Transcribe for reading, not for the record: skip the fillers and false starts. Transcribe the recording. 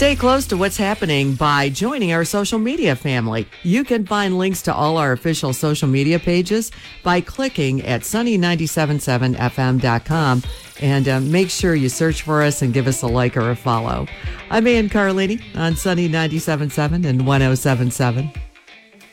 Stay close to what's happening by joining our social media family. You can find links to all our official social media pages by clicking at sunny977fm.com and make sure you search for us and give us a like or a follow. I'm Ann Carlini on Sunny 97.7 and 107.7.